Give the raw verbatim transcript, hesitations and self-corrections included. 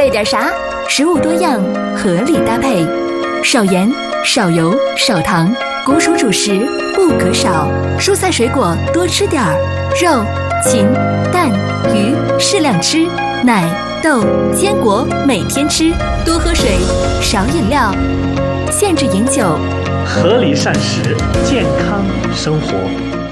备点啥？食物多样，合理搭配，少盐、少油、少糖，谷薯主食不可少。蔬菜水果多吃点儿，肉、禽、蛋、鱼适量吃，奶、豆、坚果每天吃，多喝水，少饮料，限制饮酒， 合理膳食，健康生活。